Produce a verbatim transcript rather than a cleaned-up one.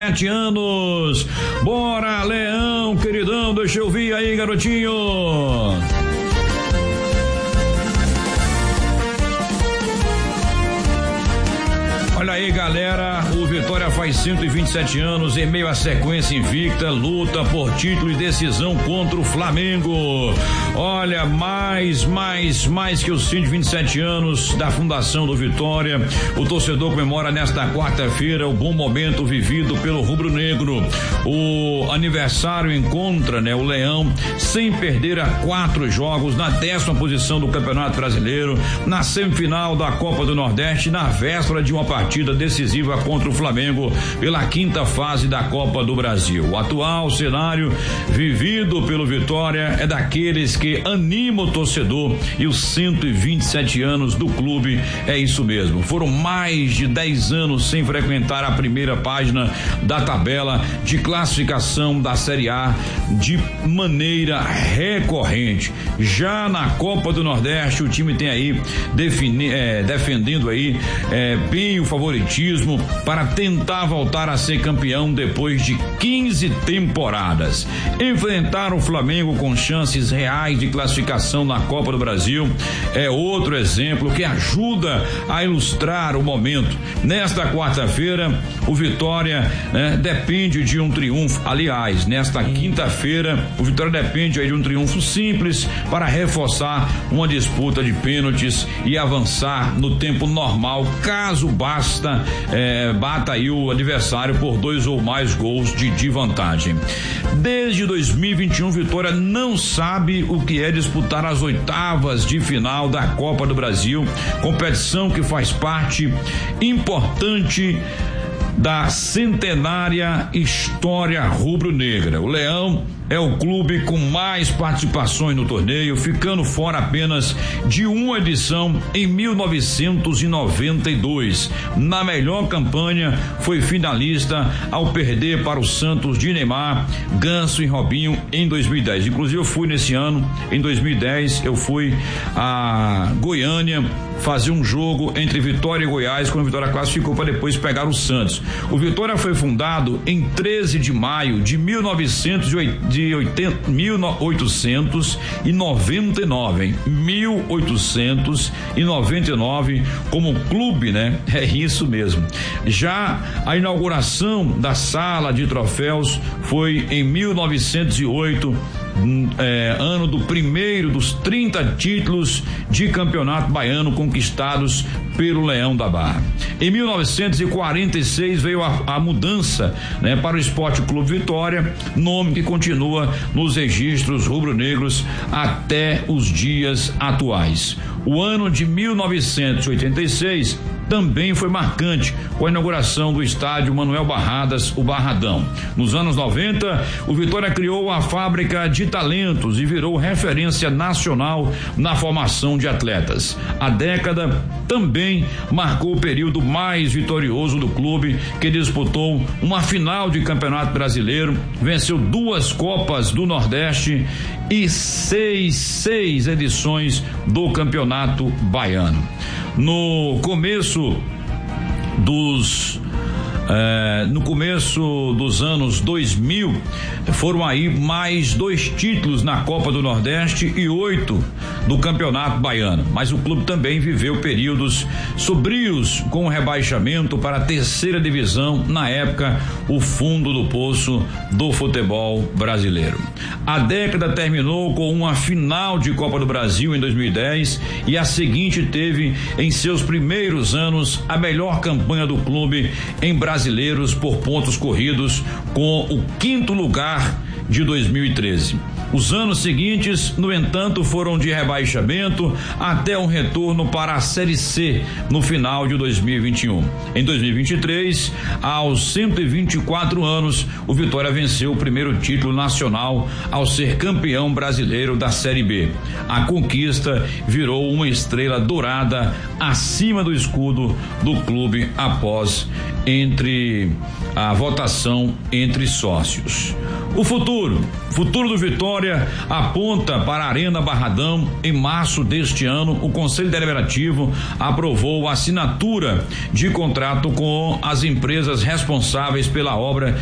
Sete anos, bora Leão, queridão, deixa eu ouvir aí, garotinho. Olha aí, galera, o Vitória faz cento e vinte e sete anos em meio à sequência invicta, luta por título e decisão contra o Flamengo. Olha, mais, mais, mais que os cento e vinte e sete anos da fundação do Vitória, o torcedor comemora nesta quarta-feira o bom momento vivido pelo rubro-negro. O aniversário encontra, né, o Leão sem perder a quatro jogos na décima posição do Campeonato Brasileiro, na semifinal da Copa do Nordeste, na véspera de uma partida decisiva contra o Flamengo pela quinta fase da Copa do Brasil. O atual cenário vivido pelo Vitória é daqueles que animam o torcedor, e os cento e vinte e sete anos do clube é isso mesmo. Foram mais de dez anos sem frequentar a primeira página da tabela de classificação da Série A de maneira recorrente. Já na Copa do Nordeste, o time tem aí defini, é, defendendo aí é, bem o favoritismo para tentar voltar a ser campeão depois de quinze temporadas. Enfrentar o Flamengo com chances reais de classificação na Copa do Brasil é outro exemplo que ajuda a ilustrar o momento. Nesta quarta-feira, o Vitória, né, depende de um triunfo. Aliás, nesta quinta-feira, o Vitória depende aí de um triunfo simples para reforçar uma disputa de pênaltis e avançar no tempo normal, caso basta É, bata aí o adversário por dois ou mais gols de, de vantagem. Desde dois mil e vinte e um, Vitória não sabe o que é disputar as oitavas de final da Copa do Brasil, competição que faz parte importante da centenária história rubro-negra. O Leão é o clube com mais participações no torneio, ficando fora apenas de uma edição em mil novecentos e noventa e dois. Na melhor campanha, foi finalista ao perder para o Santos de Neymar, Ganso e Robinho em dois mil e dez. Inclusive, eu fui nesse ano, em dois mil e dez, eu fui a Goiânia fazer um jogo entre Vitória e Goiás, quando a Vitória classificou para depois pegar o Santos. O Vitória foi fundado em treze de maio de mil novecentos e noventa e nove, hein? mil oitocentos e noventa e nove como clube, né? É isso mesmo. Já a inauguração da sala de troféus foi em mil novecentos e oito, É, ano do primeiro dos trinta títulos de campeonato baiano conquistados pelo Leão da Barra. Em mil novecentos e quarenta e seis veio a, a mudança, né, para o Esporte Clube Vitória, nome que continua nos registros rubro-negros até os dias atuais. O ano de mil novecentos e oitenta e seis também foi marcante, com a inauguração do estádio Manuel Barradas, o Barradão. Nos anos noventa, o Vitória criou a fábrica de talentos e virou referência nacional na formação de atletas. A década também marcou o período mais vitorioso do clube, que disputou uma final de Campeonato Brasileiro, venceu duas Copas do Nordeste e seis, seis edições do Campeonato Baiano. No começo dos É, no começo dos anos dois mil, foram aí mais dois títulos na Copa do Nordeste e oito do Campeonato Baiano. Mas o clube também viveu períodos sombrios com o rebaixamento para a terceira divisão, na época, o fundo do poço do futebol brasileiro. A década terminou com uma final de Copa do Brasil em dois mil e dez, e a seguinte teve em seus primeiros anos a melhor campanha do clube em Brasileiros por pontos corridos, com o quinto lugar de dois mil e treze. Os anos seguintes, no entanto, foram de rebaixamento até um retorno para a Série C no final de dois mil e vinte e um. Em dois mil e vinte e três, aos cento e vinte e quatro anos, o Vitória venceu o primeiro título nacional ao ser campeão brasileiro da Série B. A conquista virou uma estrela dourada acima do escudo do clube após entre a votação entre sócios. O futuro, futuro do Vitória aponta para a Arena Barradão. Em março deste ano, o Conselho Deliberativo aprovou a assinatura de contrato com as empresas responsáveis pela obra